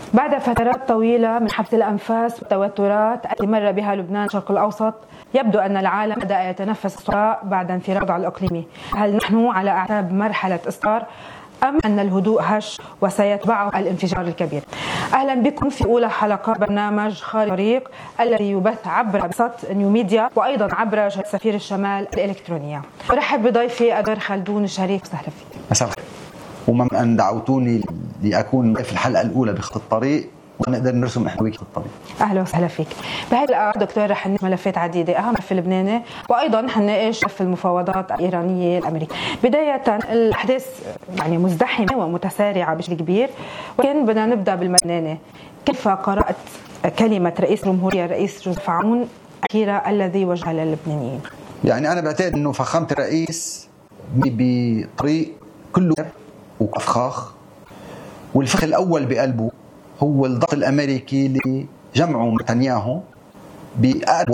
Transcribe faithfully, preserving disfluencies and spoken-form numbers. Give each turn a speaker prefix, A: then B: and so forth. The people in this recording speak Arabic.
A: بعد فترات طويلة من حبس الأنفاس والتوترات التي مر بها لبنان الشرق الأوسط، يبدو أن العالم بدأ يتنفس الصراع بعد انفراج الوضع الإقليمي. هل نحن على أعتاب مرحلة إصدار أم أن الهدوء هش وسيتبعه الانفجار الكبير؟ أهلا بكم في أولى حلقات برنامج خارج الطريق الذي يبث عبر منصة نيو ميديا وأيضا عبر سفير الشمال الإلكترونية. أرحب بضيفي الدكتور خلدون الشريف. أهلا فيك.
B: مساء الخير، ومن أن دعوتوني لأكون في الحلقة الأولى بخط الطريق ونقدر نرسم نحن ويك الطريق.
A: أهلا وسهلا فيك. بهذه الحلقة دكتور رح نناقش ملفات عديدة، أهم ملف اللبناني وأيضا حنناقش ملف المفاوضات الإيرانية الأمريكية. بداية الأحداث يعني مزدحمة ومتسارعة بشكل كبير، ولكن بدنا نبدأ باللبناني. كيف قرأت كلمة رئيس الجمهورية الرئيس جوزيف عون الأخيرة الذي وجهها للبنانيين؟
B: يعني أنا بعتقد إنه فخامة الرئيس بطريق كله وأفخاخ، والفخ الأول بقلبه هو الضغط الأمريكي اللي جمعه نتنياهو بأقرب